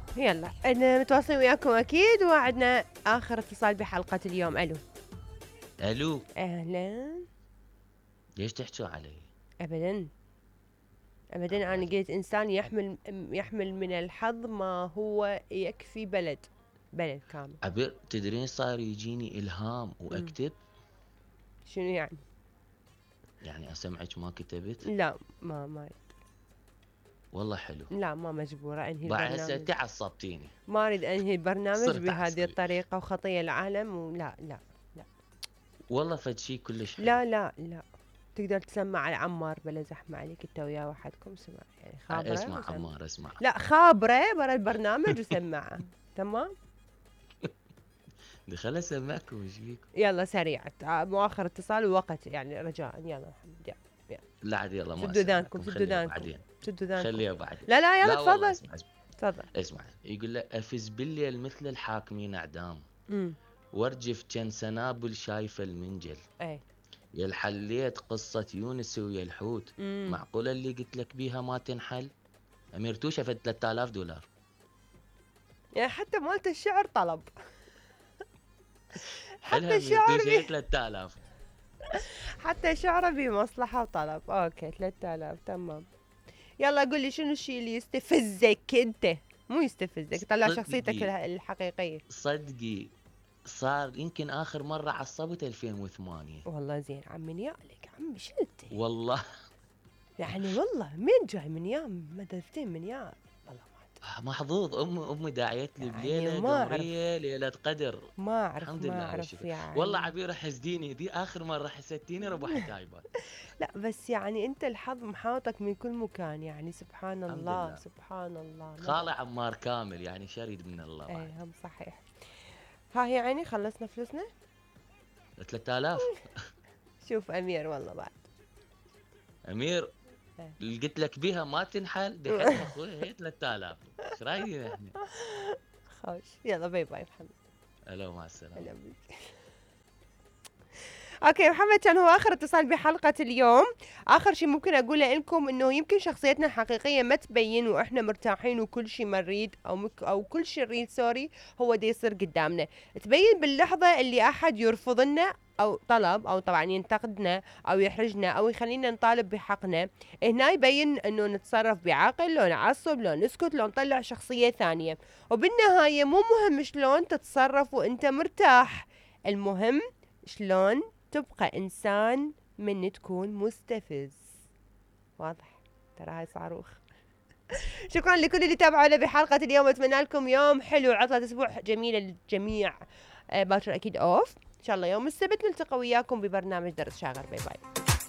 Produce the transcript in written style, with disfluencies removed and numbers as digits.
يلا أنا متواصلين وياكم أكيد، وعدنا آخر اتصال بحلقة اليوم. ألو. الو. أهلا. ليش تحكوا علي؟ أبدا أبدا، أنا قلت إنسان يحمل من الحظ ما هو يكفي بلد كامل. عبير، تدرين صار يجيني الهام مم. واكتب؟ شنو يعني؟ يعني اسمعك ما كتبت. لا ما والله حلو. لا، ما مجبورة أنهي بعد هسه البرنامج. تعصبتيني. ما أريد أنهي البرنامج صرت بهذه عصبي. الطريقة وخطية العالم، ولا لا لا والله فد شي كلش حلو. لا. تقدر تسمع على عمار بلا زحمة عليك انت وياه وحدكم، سمع يعني خابرة اسمع وسمع. عمار اسمع. لا خابرة برا البرنامج وسمعه. تمام. دخل اسمعكم ايش بيكم. يلا سريع، مؤخر اتصال ووقت يعني، رجاء يلا محمد يلا. لا عاد يلا ما سدوا ذانكم اسمعكم، سدوا خليها ذانكم بعدين. سدوا ذانكم. خليها بعدين. لا يلا لا والله تفضل. اسمع. تفضل. اسمع يقول له افز بالليل مثل الحاكمين اعدام، امم. وارجف كان سنابل شايفه المنجل. اي. يا الحليت قصة يونس ويا الحوت، امم. معقولة اللي قلت لك بيها ما تنحل؟ أمير توشة في $3000. يعني حتى مالت الشعر طلب. حتى حلها أمير الشعر توشة 3000. حتى شعره بمصلحة وطلب. اوكي 3000 تمام. يلا قول لي شنو الشيء اللي يستفزك انت، مو يستفزك، طلع شخصيتك صدقي الحقيقية. صدقي صار يمكن آخر مرة عصبت 2008. والله زين عمي نيالك عمي شلته والله. يعني، والله مين جاي من يام مدرستين من يام. والله محظوظ. أمي داعيت لي يعني بليلة ما اعرف قمرية ليلة قدر. ما اعرف الحمد ما لله على اعرف الشكر. والله يعني. عبيرة حسديني، دي آخر مرة حسدتيني ربحت هايبات. لا بس يعني انت الحظ محاوطك من كل مكان، يعني سبحان الحمد الله لله. سبحان الله خالع عمار كامل يعني شريد من الله اي بعد. هم صحيح. ها هي عيني خلصنا فلوسنا. 3000. شوف امير والله بعد. امير، إيه. اللي قلت لك بيها ما تنحل بحكم اخوي هي 3000. ايش رايك احنا؟ خوش يلا باي باي محمد. الو مع السلامه. هلا بيك. اوكي محمد، كان هو اخر اتصال بحلقة اليوم. اخر شيء ممكن اقوله لكم انه يمكن شخصيتنا الحقيقية ما تبين واحنا مرتاحين وكل شيء ما نريد او كل شيء نريد سوري هو دا يصير قدامنا. تبين باللحظة اللي احد يرفض لنا او طلب، او طبعا ينتقدنا او يحرجنا او يخلينا نطالب بحقنا. هنا يبين انه نتصرف بعقل، لو نعصب، لو نسكت، لو نطلع شخصية ثانية. وبالنهاية مو مهم شلون تتصرف وانت مرتاح، المهم شلون تبقى إنسان من تكون مستفز. واضح؟ ترى هاي صاروخ. شكرا لكل اللي تابعونا بحلقة اليوم، أتمنى لكم يوم حلو، عطلة أسبوع جميلة للجميع. باكر أكيد أوف إن شاء الله. يوم السبت نلتقي وياكم ببرنامج درس شاغر. باي باي.